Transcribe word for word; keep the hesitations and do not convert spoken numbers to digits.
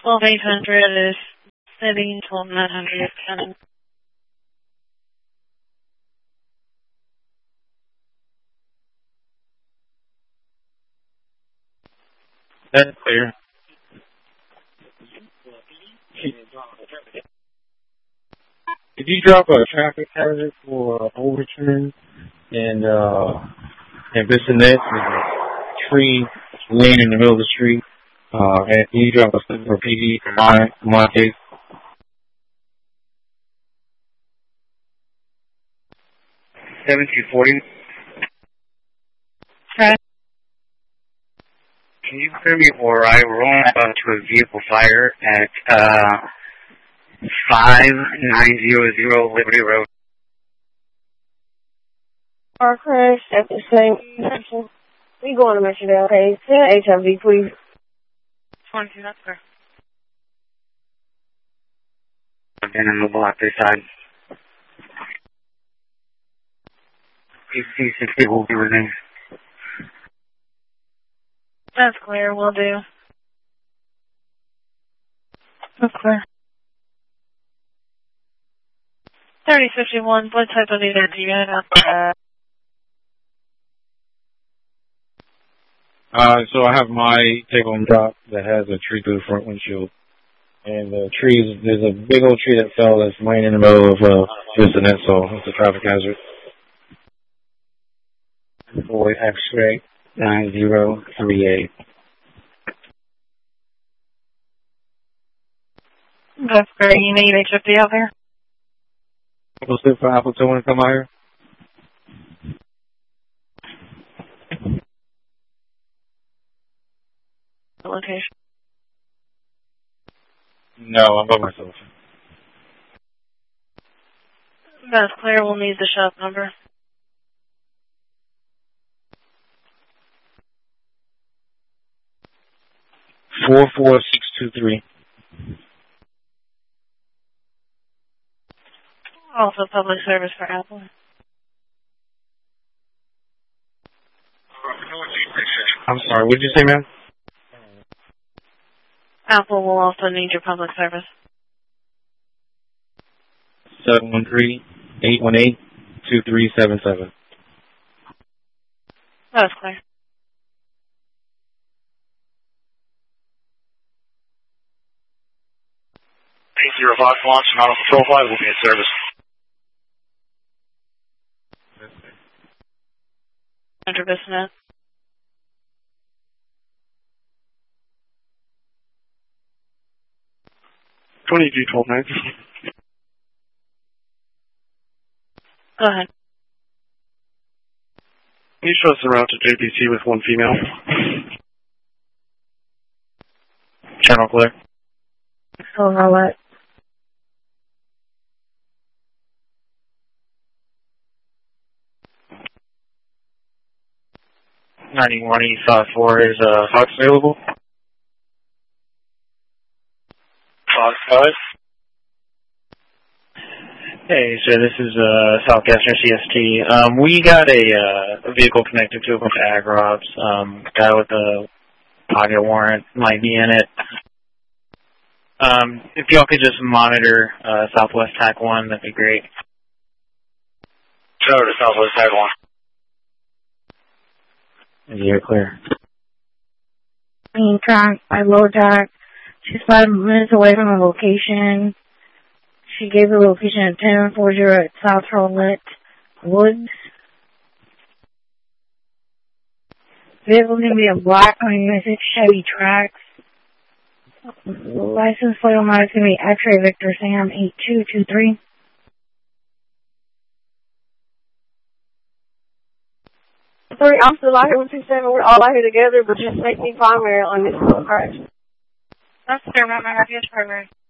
twelve eight hundred is city, twelve nine hundred is county. That's clear. Did you drop a traffic hazard for overturn and uh and Bissonnette? There's a tree laying in the middle of the street. Uh, and can you drop a slip for P D for my my case? Seventeen forty. Okay. Can you clear me for I rolling up to a vehicle fire at uh five nine zero zero Liberty Road? Car crash at the same intersection. We going to mention that, okay? Send H I V, please. twenty-two, that's fair. I've been in the block this side. P C sixty will be with me. That's clear, we'll do. That's clear. thirty fifty-one, what type of event do you have out there? Uh, so I have my take-home drop that has a tree through the front windshield. And the trees, there's a big old tree that fell that's laying in the middle of uh, Bissonnette, so it's a traffic hazard. Boy, X-ray nine zero three eight. That's great. You need H F D out there? Apple slip for Appleton want to come out here? Location. No, I'm by myself. That's clear. We'll need the shop number. Four four six two three. Also public service for Apple. I'm sorry, what did you say, ma'am? Apple will also need your public service. seven one three, eight one eight, two three seven seven. That's clear. eight zero five launch, not on control five will be in service. Enter Bissonnette. twenty-two twelve nine. Go ahead. Can you show us the route to J P C with one female? Channel clear. Oh, how what? ninety-one East five four is uh, Fox available? Fox five? Hey, so this is uh, Southwestern C S T. Um, we got a, uh, a vehicle connected to a bunch of ag robs. Um, guy with a pocket warrant might be in it. Um, if y'all could just monitor uh, Southwest Tac one, that'd be great. Show to Southwest Tac one. You're clear. Being tracked by low tack. She's five minutes away from the location. She gave the location at ten forty at South Rolette Woods. Vehicle's going to be a black twenty-six Chevy Trax. License plate on that is going to be X-ray Victor Sam eight two two three. Three officers out here with two seven. We're all out here together, but just make me primary on this crash. That's fair, Mount Margaret primary.